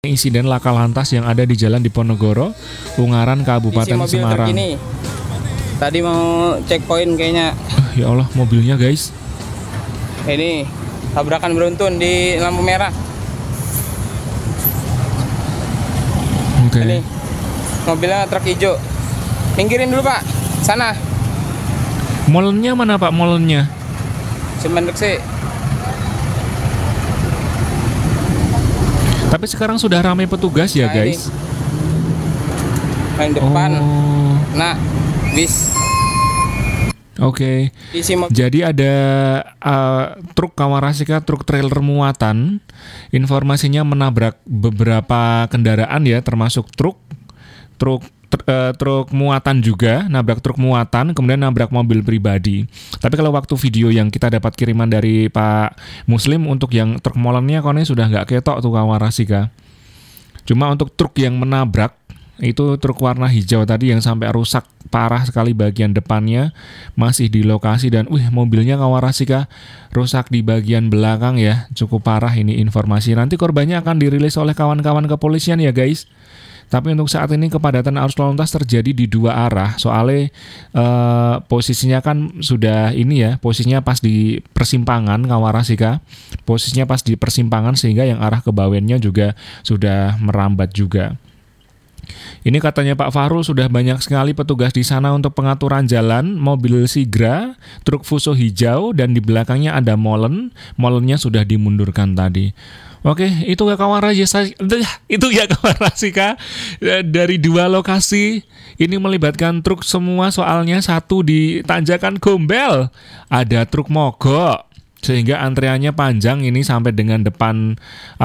Insiden laka lantas yang ada di Jalan Diponegoro, Ungaran, Kabupaten Semarang. Ini tadi mau checkpoint kayaknya. Ya Allah, mobilnya guys. Ini tabrakan beruntun di lampu merah. Oke. Ini mobilnya truk hijau. Pinggirin dulu Pak, sana. Molennya mana Pak? Molennya? Semendek sih. Tapi sekarang sudah ramai petugas ya guys. Yang depan. Oh. Nah, bis. Oke. Jadi ada truk Kawarasika, truk trailer muatan. Informasinya menabrak beberapa kendaraan ya, termasuk truk muatan juga, nabrak truk muatan, kemudian nabrak mobil pribadi. Tapi kalau waktu video yang kita dapat kiriman dari Pak Muslim untuk yang truk molennya konek sudah nggak ketok tuh Kawarasika. Cuma untuk truk yang menabrak, itu truk warna hijau tadi yang sampai rusak parah sekali bagian depannya masih di lokasi dan mobilnya Kawarasika rusak di bagian belakang ya, cukup parah ini informasi. Nanti korbannya akan dirilis oleh kawan-kawan kepolisian ya guys. Tapi untuk saat ini kepadatan arus lalu lintas terjadi di dua arah. Soalnya posisinya kan sudah ini ya, posisinya pas di persimpangan Kawarasika. Posisinya pas di persimpangan sehingga yang arah ke Bawennya juga sudah merambat juga. Ini katanya Pak Fahrul sudah banyak sekali petugas di sana untuk pengaturan jalan, mobil Sigra, truk Fuso hijau, dan di belakangnya ada molen. Molennya sudah dimundurkan tadi. Oke, itu ya Kawarasika dari dua lokasi. Ini melibatkan truk semua, soalnya satu di Tanjakan Gombel ada truk mogok. Sehingga antreannya panjang ini sampai dengan depan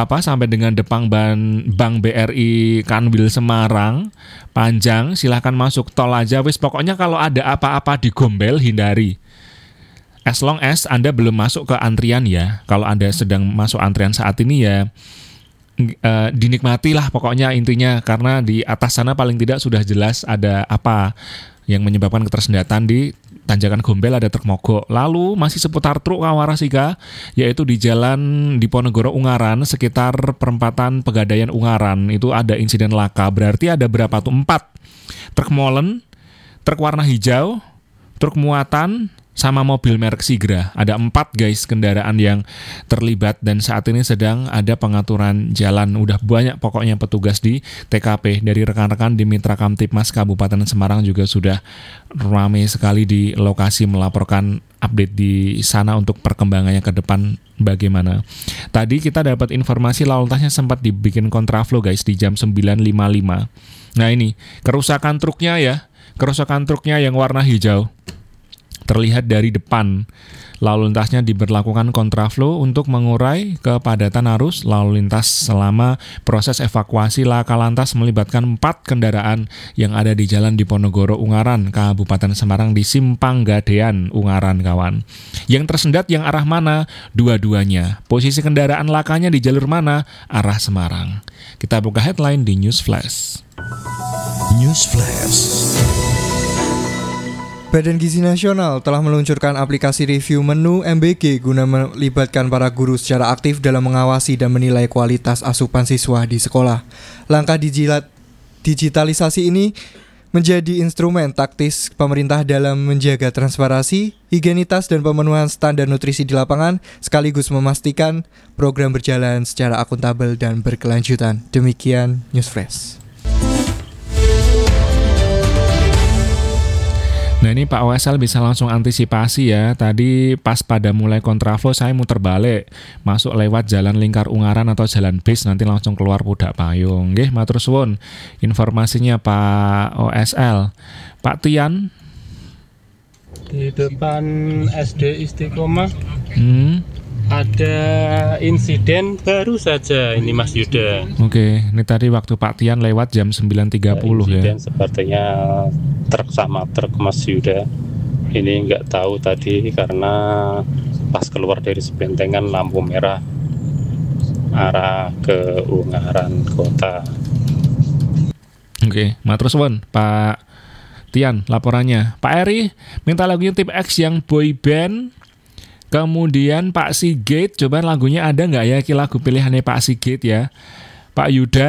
Bank BRI Kanwil Semarang. Panjang, silahkan masuk tol aja. Pokoknya kalau ada apa-apa di Gombel hindari. As long as Anda belum masuk ke antrian ya. Kalau Anda sedang masuk antrian saat ini ya dinikmatilah pokoknya intinya. Karena di atas sana paling tidak sudah jelas ada apa yang menyebabkan ketersendatan di Tanjakan Gombel ada truk mogok. Lalu masih seputar truk Kawarasika, yaitu di Jalan Diponegoro Ungaran sekitar perempatan Pegadaian Ungaran. Itu ada insiden laka. Berarti ada berapa tuh? 4 truk molen, truk warna hijau, truk muatan, sama mobil merek Sigra. Ada 4 guys kendaraan yang terlibat dan saat ini sedang ada pengaturan jalan. Udah banyak pokoknya petugas di TKP. Dari rekan-rekan di Mitra Kamtipmas Kabupaten Semarang juga sudah ramai sekali di lokasi melaporkan update di sana untuk perkembangannya ke depan bagaimana. Tadi kita dapat informasi lalu lintasnya sempat dibikin kontraflow guys di jam 9.55. Nah ini kerusakan truknya ya. Kerusakan truknya yang warna hijau terlihat dari depan. Lalu lintasnya diberlakukan kontraflow untuk mengurai kepadatan arus lalu lintas selama proses evakuasi laka lantas melibatkan 4 kendaraan yang ada di Jalan Diponegoro Ungaran, Kabupaten Semarang di Simpang Gadean, Ungaran kawan. Yang tersendat yang arah mana? Dua-duanya. Posisi kendaraan lakanya di jalur mana? Arah Semarang. Kita buka headline di News Flash. News Flash. Badan Gizi Nasional telah meluncurkan aplikasi review menu MBG guna melibatkan para guru secara aktif dalam mengawasi dan menilai kualitas asupan siswa di sekolah. Langkah digitalisasi ini menjadi instrumen taktis pemerintah dalam menjaga transparansi, higienitas dan pemenuhan standar nutrisi di lapangan, sekaligus memastikan program berjalan secara akuntabel dan berkelanjutan. Demikian News Flash. Nah ini Pak OSL bisa langsung antisipasi ya. Tadi pas pada mulai kontraflow saya muter balik, masuk lewat jalan lingkar Ungaran atau jalan bis, nanti langsung keluar Pudak Payung. Nggih, matur suwun informasinya Pak OSL. Pak Tian di depan SD Istiqomah ada insiden baru saja ini Mas Yuda. Oke, ini tadi waktu Pak Tian lewat jam 9.30 ya. Insiden sepertinya truk sama truk Mas Yuda. Ini nggak tahu tadi karena pas keluar dari sebentengan lampu merah arah ke Ungaran Kota. Oke, matur suwun Pak Tian laporannya. Pak Eri minta lagunya Tip X yang boy band. Kemudian Pak Sigit, coba lagunya ada nggak ya? Lagu pilihannya Pak Sigit ya. Pak Yuda